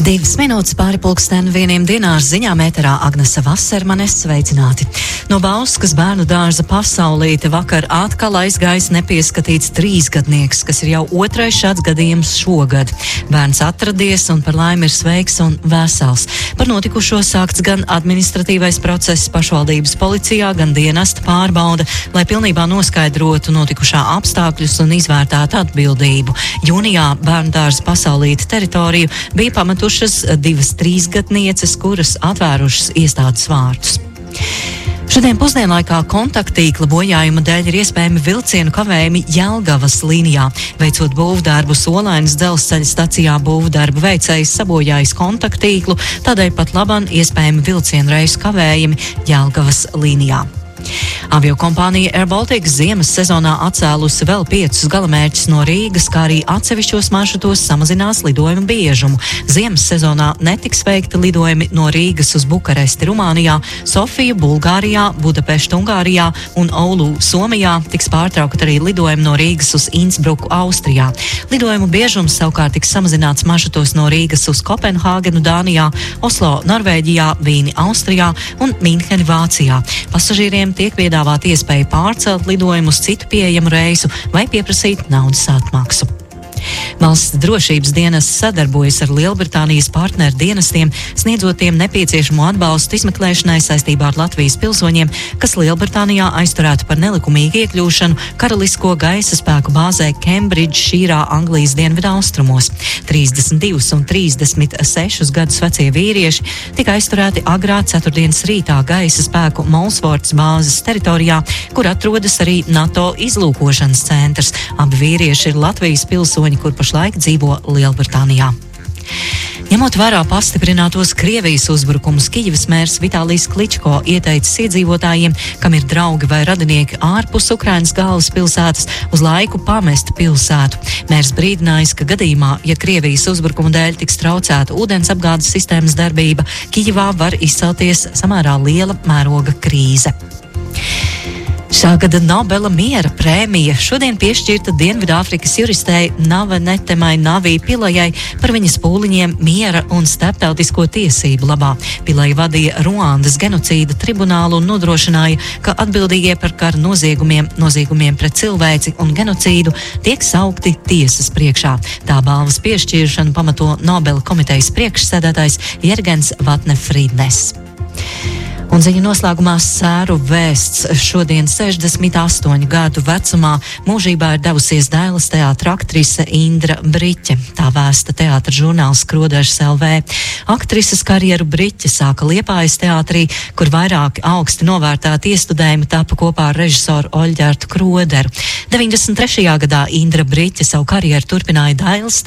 2 minūtes pāri pulksteni 1 dienā ar ziņām ēterā Agnese Vasermanes, sveicināti. No Bauskas bērnu dārza Pasaulīte vakar atkal aizgājis nepieskatīts 3-gadnieks, kas ir jau 2. šāds gadījums šogad. Bērns atradies un par laimi ir sveiks un vesels. Par notikušo sākts gan administratīvais process pašvaldības policijā, gan dienesta pārbauda, lai pilnībā noskaidrotu notikušā apstākļus un izvērtētu atbildību. Jūnijā bērnu dārza Pasaulīte teritoriju bija pametušas 2 3-gadnieces, kuras atvērušas iestādes vārtus. Šodien pusdienlaikā kontakttīkla bojājuma dēļ ir iespējami vilcienu kavējumi Jelgavas līnijā. Veicot būvdarbu Solainas dzelzceļa stacijā, būvdarbu veicējs sabojājis kontakttīklu, tādēļ pat laban iespējami vilcienu reisu kavējumi Jelgavas līnijā. Aviokompānija Air Baltica ziemas sezonā atcēlusi vēl 5 galamērķus no Rīgas, kā arī atsevišķos maršrutos samazinās lidojumu biežumu. Ziemas sezonā netiks veikti lidojumi no Rīgas uz Bukaresti Rumānijā, Sofiju Bulgārijā, Budapeštu Ungārijā un Oulu Somijā. Tiks pārtraukt arī lidojumi no Rīgas uz Innsbruku Austrijā. Lidojumu biežums savukārt tiks samazināts maršrutos no Rīgas uz Kopenhāgenu Dānijā, Oslo Norvēģijā, Vīni Austrijā un Mīnheni Vācijā. Pasažīriem tiek piedāvāta iespēja pārcelt lidojumu uz citu pieejamu reisu vai pieprasīt naudas atmaksu. Valsts drošības dienests sadarbojas ar Lielbritānijas partneru dienestiem, sniedzot tiem nepieciešamo atbalstu izmeklēšanai saistībā ar Latvijas pilsoņiem, kas Lielbritānijā aizturēti par nelikumīgu iekļūšanu karalisko gaisa spēku bāzē Kembridžšīrā, Anglijas dienvidu austrumos. 32 un 36 gadus vecie vīrieši tika aizturēti agrā ceturtdienas rītā gaisa spēku Molsvortas bāzes teritorijā, kur atrodas arī NATO izlūkošanas centrs. Abi vīrieši ir Latvijas pilsoņi, kur pašlaik dzīvo Lielbritānijā. Ņemot vērā pastiprinātos Krievijas uzbrukumus, Kijivas mērs Vitālijs Kličko ieteicis iedzīvotājiem, kam ir draugi vai radinieki ārpus Ukrainas galvaspilsētas, uz laiku pamest pilsētu. Mērs brīdinājis, ka gadījumā, ja Krievijas uzbrukuma dēļ tiks traucēta ūdens apgādes sistēmas darbība, Kijivā var izcelties samērā liela mēroga krīze. Šā gada Nobela miera prēmija šodien piešķirta Dienvidāfrikas juristei Navenetemai Navī Pilajai par viņas pūliņiem miera un starptautisko tiesību labā. Pilaja vadīja Ruandas genocīda tribunālu un nodrošināja, ka atbildīgie par kara noziegumiem pret cilvēci un genocīdu tiek saukti tiesas priekšā. Tā balvas piešķiršanu pamato Nobela komitejas priekšsēdētājs Jergens Vatne-Frīdnes. Un ziņu noslēgumā sēru vēsts. Šodien 68 gadu vecumā mūžībā ir devusies Dailes teātra aktrise Indra Briķe. Tā vēsta teātra žurnāls Skrodažs LV. Aktrises karjeru Briķe sāka Liepājas teātrī, kur vairāki augsti novērtēti iestudējumi tapa kopā ar režisoru Oļģertu Kroderu. 93. gadā Indra Briķe savu karjeru turpināja Dailes